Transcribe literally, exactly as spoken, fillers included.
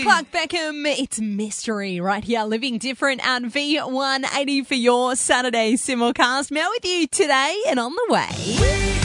Clark Beckham, it's Mystery right here, Living Different at V one eighty for your Saturday simulcast. Mel with you today and on the way.